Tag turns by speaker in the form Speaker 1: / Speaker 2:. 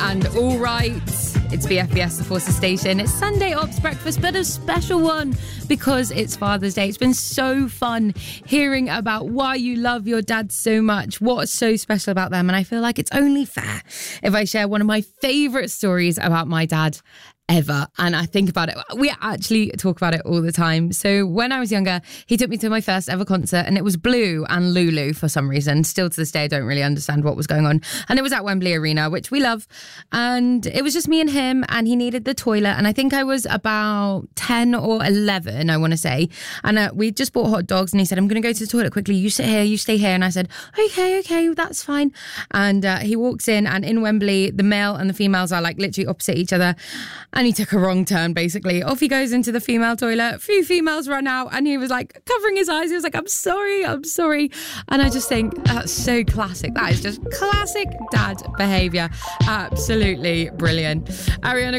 Speaker 1: and all right. It's BFBS, the Forces Station. It's Sunday Ops Breakfast, but a special one because it's Father's Day. It's been so fun hearing about why you love your dad so much, what's so special about them. And I feel like it's only fair if I share one of my favourite stories about my dad ever. And I think about it. We actually talk about it all the time. So when I was younger, he took me to my first ever concert, and it was Blue and Lulu for some reason. Still to this day, I don't really understand what was going on. And it was at Wembley Arena, which we love. And it was just me and him, and he needed the toilet. And I think I was about 10 or 11, I want to say. And we just bought hot dogs, and he said, I'm going to go to the toilet quickly. You sit here, you stay here. And I said, okay, that's fine. And he walks in Wembley, the male and the females are like literally opposite each other. And he took a wrong turn, basically. Off he goes into the female toilet. A few females run out, and he was like covering his eyes. He was like, I'm sorry. And I just think that's so classic. That is just classic dad behaviour. Absolutely brilliant. Ariana